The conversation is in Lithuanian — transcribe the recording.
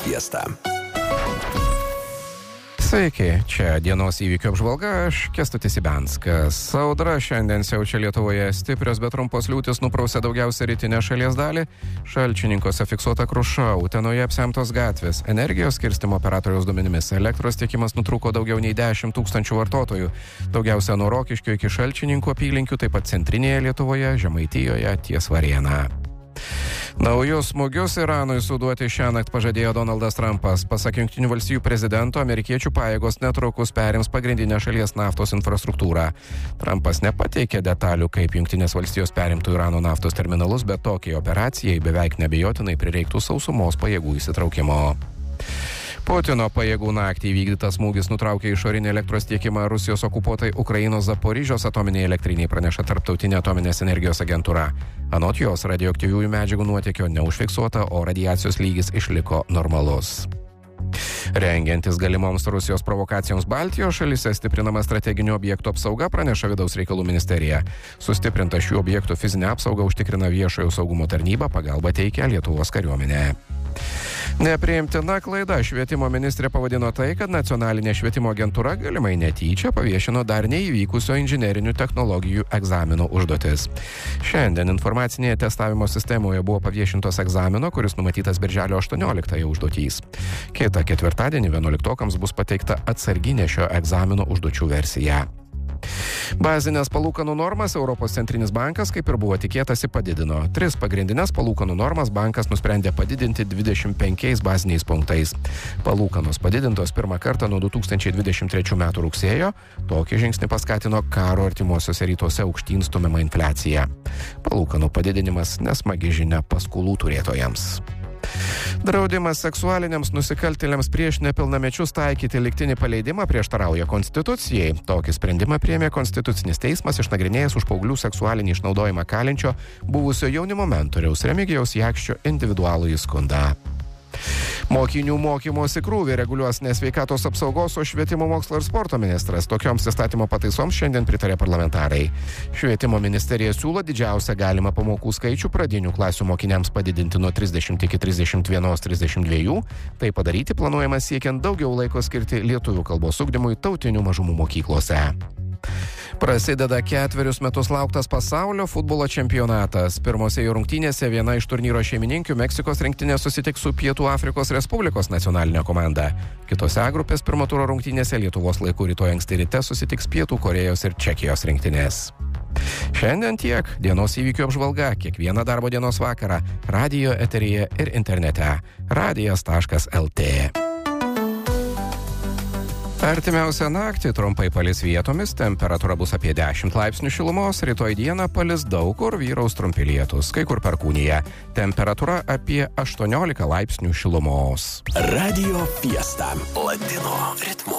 Fiesta. Sveiki, čia dienos įvykių apžvalga, aš Kęstutis Ibianskas. Audra šiandien siaučia Lietuvoje, stiprios bet trumpos liūtys nuprausė daugiausia rytinę šalies dalį. Šalčininkose fiksuota kruša, Utenoje apsemtos gatvės. Energijos skirstymo operatoriaus duomenimis elektros tiekimas nutrūko daugiau nei 10 000 vartotojų. Daugiausia nuo Rokiškio iki Šalčininkų apylinkių, taip pat centrinėje Lietuvoje, Žemaitijoje ties Varėna. Naujus smūgius Iranui suduoti šiąnakt pažadėjo Donaldas Trumpas. Pasak Jungtinių valstijų prezidento, amerikiečių pajėgos netrukus perims pagrindinę šalies naftos infrastruktūrą. Trumpas nepateikė detalių, kaip Jungtinės valstijos perimtų Irano naftos terminalus, bet tokiai operacijai beveik neabejotinai prireiktų sausumos pajėgų įsitraukimo. Putino pajėgų naktį įvykdytas smūgis nutraukė išorinį elektros tiekimą Rusijos okupuotai Ukrainos Zaporižios atominiai elektriniai, praneša Tarptautinė atominės energijos agentūra. Anot jos, radioaktyviųjų medžiagų nuotėkio neužfiksuota, o radiacijos lygis išliko normalus. Rengiantis galimoms Rusijos provokacijoms Baltijos šalyse stiprinama strateginių objektų apsauga, praneša Vidaus reikalų ministerija. Sustiprinta šių objektų fizinę apsaugą užtikrina viešojo saugumo tarnyba, pagalbą teikia Lietuvos kariuomenė. Nepriimtina klaida švietimo ministrė pavadino tai, kad nacionalinė švietimo agentūra galimai netyčia paviešino dar neįvykusio inžinerinių technologijų egzamino užduotis. Šiandien informacinėje testavimo sistemoje buvo paviešintos egzamino, kuris numatytas birželio 18 užduotys. Kitą ketvirtadienį 11-okams bus pateikta atsarginė šio egzamino užduočių versija. Bazinės palūkanų normas Europos centrinis bankas, kaip ir buvo tikėtasi, padidino. 3 pagrindinės palūkanų normas bankas nusprendė padidinti 25 baziniais punktais. Palūkanos padidintos pirmą kartą nuo 2023 metų rugsėjo. Tokį žingsnį paskatino karo artimuosiuose rytuose aukštyn stumiama infliacija. Palūkanų padidinimas nesmagi žinia paskolų turėtojams. Draudimas seksualiniams nusikaltėliams prieš nepilnamečius taikyti lygtinį paleidimą prieštarauja Konstitucijai. Tokį sprendimą priėmė Konstitucinis teismas, išnagrinėjęs už paauglių seksualinį išnaudojimą kalinčio buvusio jaunimo mentoriaus Remigijaus Jakščio individualųjį skundą. Mokinių mokymosi krūvį reguliuos ne sveikatos apsaugos, o švietimo, mokslo ir sporto ministras. Tokioms įstatymo pataisoms šiandien pritarė parlamentarai. Švietimo ministerija siūlo didžiausią galimą pamokų skaičių pradinių klasių mokiniams padidinti nuo 30 iki 31-32. Tai padaryti planuojama siekiant daugiau laiko skirti lietuvių kalbos ugdymui tautinių mažumų mokyklose. Prasideda 4 metus lauktas pasaulio futbolo čempionatas. Pirmose rungtynėse viena iš turnyro šeimininkių Meksikos rinktinė susitiks su Pietų Afrikos Respublikos nacionalinė komanda. Kitose grupės pirmo turo rungtynėse Lietuvos laiku rytoj anksti ryte susitiks Pietų Korėjos ir Čekijos rinktinės. Šiandien tiek. Dienos įvykių apžvalga kiekvieną darbo dienos vakarą radijo eteryje ir internete. radijas.lt. Artimiausią naktį trumpai palis vietomis, temperatūra bus apie 10 laipsnių šilumos, rytoj dieną palis daug kur, vyraus trumpi lietūs, kai kur perkūnija. Temperatūra apie 18 laipsnių šilumos. Radio Fiesta. Latino ritmo.